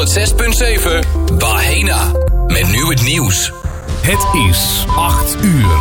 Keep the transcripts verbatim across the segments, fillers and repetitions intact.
zes punt zeven Bahena. Met nu het nieuws. Het is acht uur.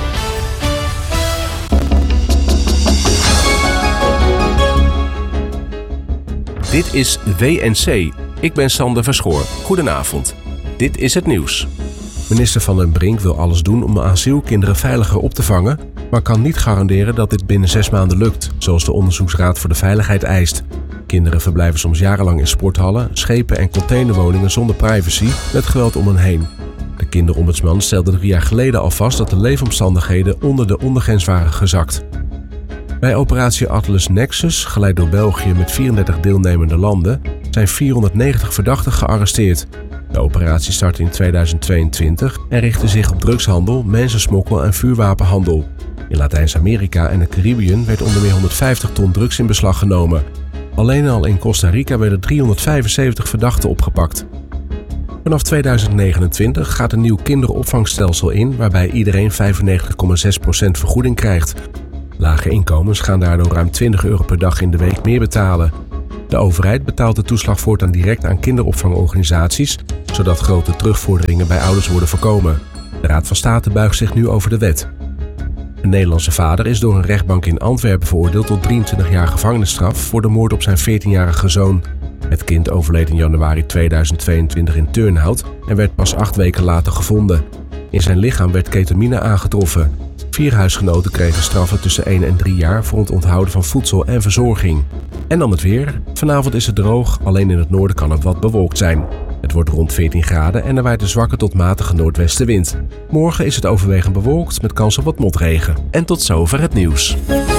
Dit is W N C. Ik ben Sander Verschoor. Goedenavond. Dit is het nieuws. Minister Van den Brink wil alles doen om asielkinderen veiliger op te vangen, maar kan niet garanderen dat dit binnen zes maanden lukt, zoals de Onderzoeksraad voor de Veiligheid eist. Kinderen verblijven soms jarenlang in sporthallen, schepen en containerwoningen zonder privacy, met geweld om hen heen. De kinderombudsman stelde drie jaar geleden al vast dat de leefomstandigheden onder de ondergrens waren gezakt. Bij operatie Atlas Nexus, geleid door België met vierendertig deelnemende landen, zijn vierhonderdnegentig verdachten gearresteerd. De operatie startte in tweeduizend tweeëntwintig en richtte zich op drugshandel, mensensmokkel en vuurwapenhandel. In Latijns-Amerika en de Caribiën werd onder meer honderdvijftig ton drugs in beslag genomen. Alleen al in Costa Rica werden driehonderdvijfenzeventig verdachten opgepakt. Vanaf tweeduizend negenentwintig gaat een nieuw kinderopvangstelsel in waarbij iedereen vijfennegentig komma zes procent vergoeding krijgt. Lage inkomens gaan daardoor ruim twintig euro per dag in de week meer betalen. De overheid betaalt de toeslag voortaan direct aan kinderopvangorganisaties, zodat grote terugvorderingen bij ouders worden voorkomen. De Raad van State buigt zich nu over de wet. Een Nederlandse vader is door een rechtbank in Antwerpen veroordeeld tot drieëntwintig jaar gevangenisstraf voor de moord op zijn veertienjarige zoon. Het kind overleed in januari tweeduizend tweeëntwintig in Turnhout en werd pas acht weken later gevonden. In zijn lichaam werd ketamine aangetroffen. Vier huisgenoten kregen straffen tussen één en drie jaar voor het onthouden van voedsel en verzorging. En dan het weer. Vanavond is het droog, alleen in het noorden kan het wat bewolkt zijn. Het wordt rond veertien graden en er waait een zwakke tot matige noordwestenwind. Morgen is het overwegend bewolkt met kans op wat motregen. En tot zover het nieuws.